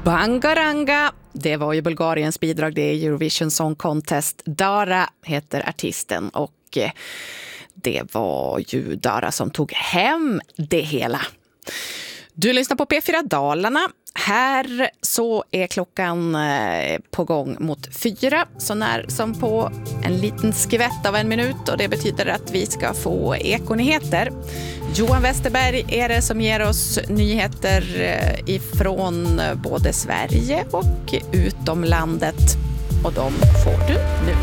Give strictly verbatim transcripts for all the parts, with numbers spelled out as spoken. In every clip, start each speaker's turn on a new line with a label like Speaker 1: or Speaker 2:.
Speaker 1: Bangaranga, det var ju Bulgariens bidrag, det är Eurovision Song Contest. Dara heter artisten och det var ju Dara som tog hem det hela. Du lyssnar på P fyra Dalarna. Här så är klockan på gång mot fyra, så när som på en liten skvätt av en minut, och det betyder att vi ska få ekonyheter. Johan Westerberg är det som ger oss nyheter ifrån både Sverige och utom landet, och de får du nu.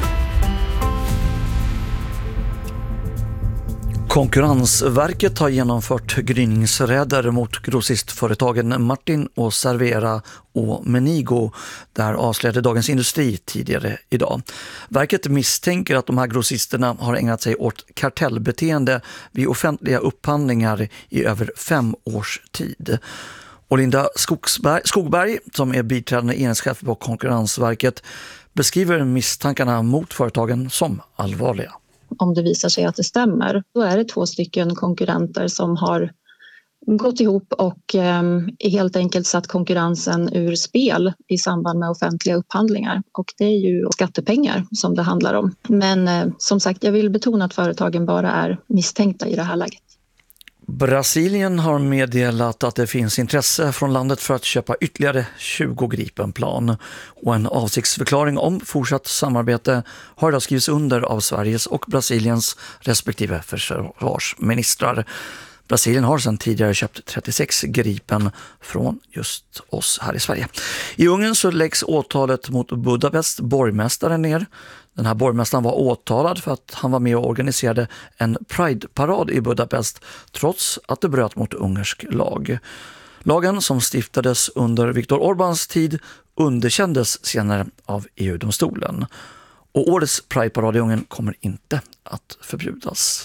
Speaker 2: Konkurrensverket har genomfört gryningsräder mot grossistföretagen Martin och Servera och Menigo, där avslöjade Dagens Industri tidigare idag. Verket misstänker att de här grossisterna har ägnat sig åt kartellbeteende vid offentliga upphandlingar i över fem års tid. Och Linda Skogsberg, Skogberg, som är biträdande enhetschef på Konkurrensverket, beskriver misstankarna mot företagen som allvarliga.
Speaker 3: Om det visar sig att det stämmer, då är det två stycken konkurrenter som har gått ihop och eh, helt enkelt satt konkurrensen ur spel i samband med offentliga upphandlingar. Och det är ju skattepengar som det handlar om. Men eh, som sagt, jag vill betona att företagen bara är misstänkta i det här läget.
Speaker 2: Brasilien har meddelat att det finns intresse från landet för att köpa ytterligare tjugo Gripenplan, och en avsiktsförklaring om fortsatt samarbete har idag skrivits under av Sveriges och Brasiliens respektive försvarsministrar. Brasilien har sedan tidigare köpt trettiosex Gripen från just oss här i Sverige. I Ungern så läggs åtalet mot Budapest borgmästare ner. Den här borgmästaren var åtalad för att han var med och organiserade en Pride-parad i Budapest trots att det bröt mot ungersk lag. Lagen, som stiftades under Viktor Orbáns tid, underkändes senare av E U-domstolen. Och årets Pride-parad i Ungern kommer inte att förbjudas.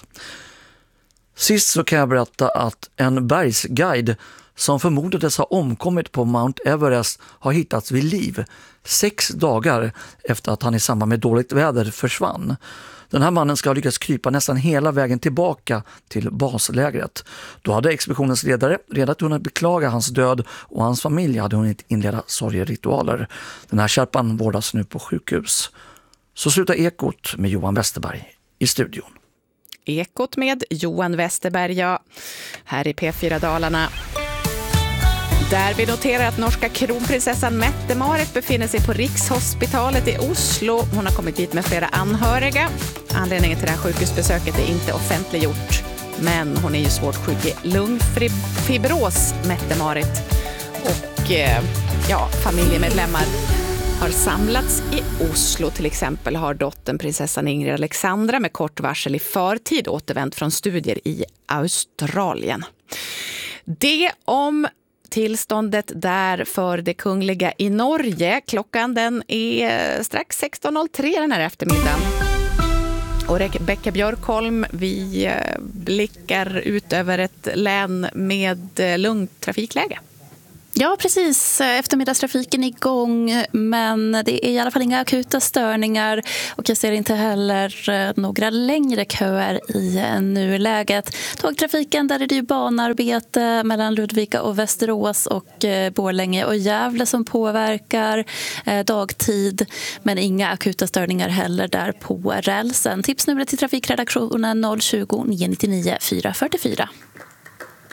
Speaker 2: Sist så kan jag berätta att en bergsguide som förmodades ha omkommit på Mount Everest har hittats vid liv sex dagar efter att han i samband med dåligt väder försvann. Den här mannen ska ha lyckats krypa nästan hela vägen tillbaka till baslägret. Då hade expeditionens ledare redan hunnit beklaga hans död, och hans familj hade hunnit inleda sorgeritualer. Den här kärpan vårdas nu på sjukhus. Så slutar Ekot med Johan Westerberg i studion.
Speaker 1: Ekot med Johan Westerberg, ja, här i P fyra Dalarna. Där vi noterar att norska kronprinsessan Mette-Marit befinner sig på Rikshospitalet i Oslo. Hon har kommit dit med flera anhöriga. Anledningen till det här sjukhusbesöket är inte offentliggjort, men hon är ju svårt sjuk i lungfibros, Mette-Marit. Och ja, familjemedlemmar har samlats i Oslo. Till exempel har dottern prinsessan Ingrid Alexandra med kort varsel i förtid återvänt från studier i Australien. Det om tillståndet där för det kungliga i Norge. Klockan den är strax sexton noll tre den här eftermiddagen. Och Rebecka Björkholm, vi blickar ut över ett län med lugnt trafikläge.
Speaker 4: Ja, precis. Eftermiddagstrafiken är igång, men det är i alla fall inga akuta störningar, och jag ser inte heller några längre köer i nuläget. Tågtrafiken, där är det ju banarbete mellan Ludvika och Västerås och Borlänge och Gävle som påverkar dagtid, men inga akuta störningar heller där på rälsen. Tipsnumret till trafikredaktionen noll tjugo, nio nio nio, fyra fyra fyra.